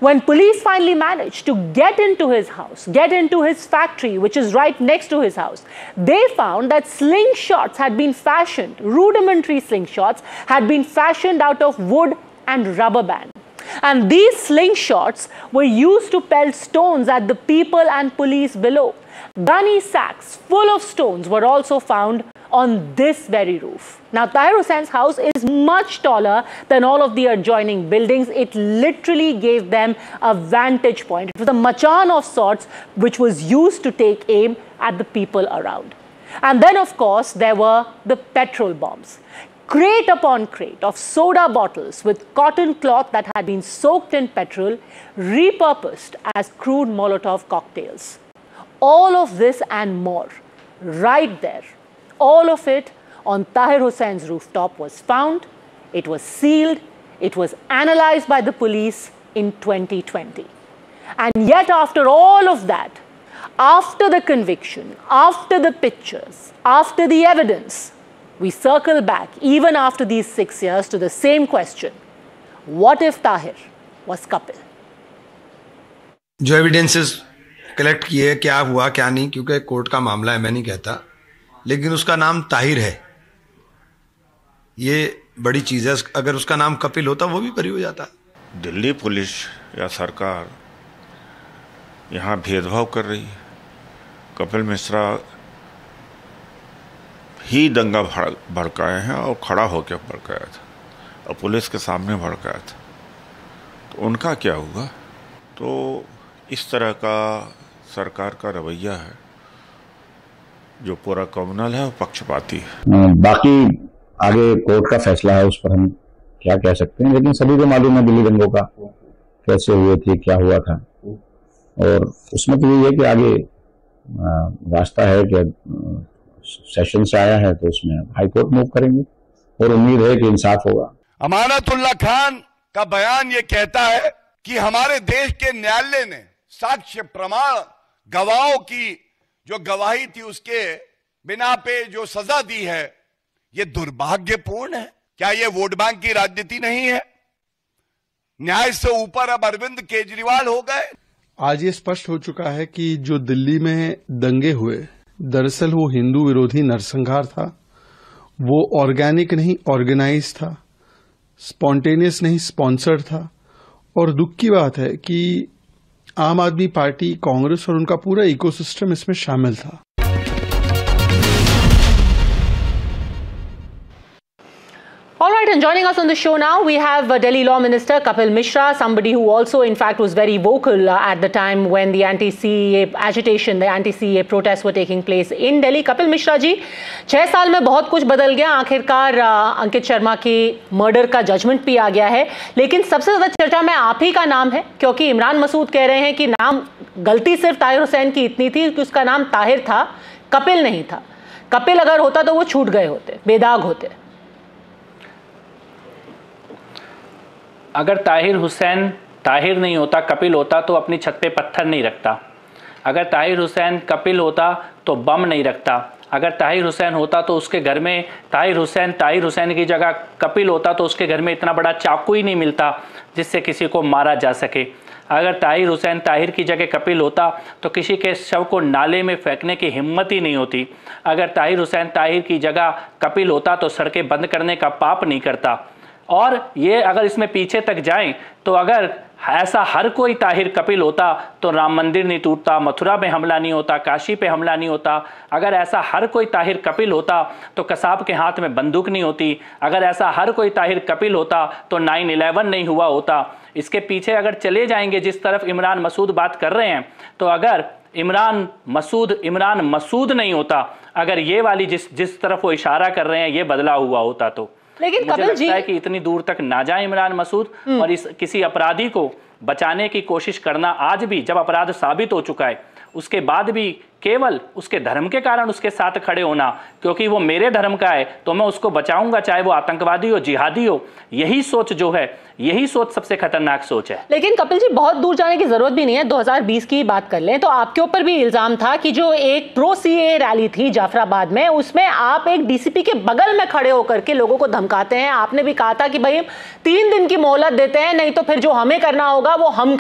When police finally managed to get into his house, get into his factory, which is right next to his house, they found that slingshots had been fashioned, rudimentary slingshots had been fashioned out of wood and rubber band. And these slingshots were used to pelt stones at the people and police below. Gunny sacks full of stones were also found on this very roof. Now, Tahir Hussein's house is much taller than all of the adjoining buildings. It literally gave them a vantage point. It was a machan of sorts which was used to take aim at the people around. And then, of course, there were the petrol bombs. Crate upon crate of soda bottles with cotton cloth that had been soaked in petrol, repurposed as crude Molotov cocktails. All of this and more, right there, all of it on Tahir Hussein's rooftop was found, it was sealed, it was analyzed by the police in 2020. And yet after all of that, after the conviction, after the pictures, after the evidence, we circle back, even after these 6 years, to the same question. What if Tahir was Kapil? जो evidences collect किए, क्या हुआ क्या नहीं, क्योंकि court का मामला है, मैं नहीं कहता, लेकिन उसका नाम ताहिर है, ये बड़ी चीज़ है। अगर उसका नाम कपिल होता वो भी बरी हो जाता। दिल्ली पुलिस या सरकार यहाँ भेदभाव कर रही है। कपिल मिश्रा ही दंगा भड़काए हैं और खड़ा होकर भड़काया था और पुलिस के सामने भड़काया था, तो उनका क्या हुआ? तो इस तरह का सरकार का रवैया है जो पूरा कम्युनल है और पक्षपाती है। बाकी आगे कोर्ट का फैसला है, उस पर हम क्या कह सकते हैं, लेकिन सभी को मालूम है दिल्ली दंगों का कैसे हुए थे, क्या हुआ था, और उसमें तो ये है कि आगे रास्ता है कि सेशन से आया है तो उसमें हाई कोर्ट मूव करेंगे और उम्मीद है कि इंसाफ होगा। अमानतुल्लाह खान का बयान ये कहता है कि हमारे देश के न्यायालय ने साक्ष्य प्रमाण गवाहों की जो गवाही थी उसके बिना पे जो सजा दी है, ये दुर्भाग्यपूर्ण है। क्या ये वोट बैंक की राजनीति नहीं है? न्याय से ऊपर अब अरविंद केजरीवाल हो गए। आज ये स्पष्ट हो चुका है कि जो दिल्ली में दंगे हुए, दरअसल वो हिंदू विरोधी नरसंहार था। वो ऑर्गेनिक नहीं ऑर्गेनाइज था, स्पॉन्टेनियस नहीं स्पॉन्सर्ड था। और दुख की बात है कि आम आदमी पार्टी, कांग्रेस और उनका पूरा इकोसिस्टम इसमें शामिल था। All right, and joining us on the show now, we have Delhi Law Minister Kapil Mishra, somebody who also, in fact, was very vocal at the time when the anti-CAA agitation, the anti-CAA protests were taking place in Delhi. Kapil Mishra ji, 6 साल में बहुत कुछ बदल गया। आखिरकार अंकित शर्मा की murder का judgement भी आ गया है, लेकिन सबसे ज़्यादा चर्चा में आप ही का नाम है, क्योंकि इमरान मसूद कह रहे हैं कि नाम गलती सिर्फ ताहिर हुसैन की इतनी थी कि उसका नाम ताहिर था, कपिल नहीं था। कपिल अगर होता तो वो छूट गए होते, बेदाग होते। अगर ताहिर हुसैन ताहिर नहीं होता, कपिल होता, तो अपनी छत पे पत्थर नहीं रखता। अगर ताहिर हुसैन कपिल होता तो बम नहीं रखता। अगर ताहिर हुसैन होता तो उसके घर में ताहिर हुसैन की जगह कपिल होता तो उसके घर में इतना बड़ा चाकू ही नहीं मिलता जिससे किसी को मारा जा सके। अगर ताहिर हुसैन ताहिर की जगह कपिल होता तो किसी के शव को नाले में फेंकने की हिम्मत ही नहीं होती। अगर ताहिर हुसैन ताहिर की जगह कपिल होता तो सड़कें बंद करने का पाप नहीं करता। और ये अगर इसमें पीछे तक जाएं तो अगर ऐसा हर कोई ताहिर कपिल होता तो राम मंदिर नहीं टूटता, मथुरा पे हमला नहीं होता, काशी पे हमला नहीं होता। अगर ऐसा हर कोई ताहिर कपिल होता तो कसाब के हाथ में बंदूक नहीं होती। अगर ऐसा हर कोई ताहिर कपिल होता तो 9/11 नहीं हुआ होता। इसके पीछे अगर चले जाएंगे जिस तरफ इमरान मसूद बात कर रहे हैं, तो अगर इमरान मसूद नहीं होता, अगर ये वाली जिस तरफ वो इशारा कर रहे हैं ये बदला हुआ होता, तो लेकिन मुझे लगता है कि इतनी दूर तक ना जाए इमरान मसूद। और इस किसी अपराधी को बचाने की कोशिश करना आज भी, जब अपराध साबित हो चुका है, उसके बाद भी केवल उसके धर्म के कारण उसके साथ खड़े होना, क्योंकि वो मेरे धर्म का है तो मैं उसको बचाऊंगा, चाहे वो आतंकवादी हो, जिहादी हो, यही सोच जो है, यही सोच सबसे खतरनाक सोच है। लेकिन कपिल जी, बहुत दूर जाने की जरूरत भी नहीं है। 2020 की बात कर लें तो आपके ऊपर भी इल्जाम था कि जो एक प्रो सीए रैली थी जाफराबाद में, उसमें आप एक डीसीपी के बगल में खड़े होकर के लोगों को धमकाते हैं। आपने भी कहा था कि भाई 3 दिन की मोहलत देते हैं, नहीं तो फिर जो हमें करना होगा वो हम